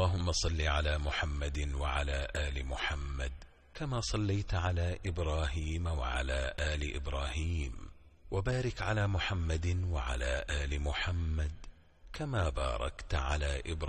اللهم صل على محمد وعلى آل محمد كما صليت على إبراهيم وعلى آل إبراهيم، وبارك على محمد وعلى آل محمد كما باركت على إبراهيم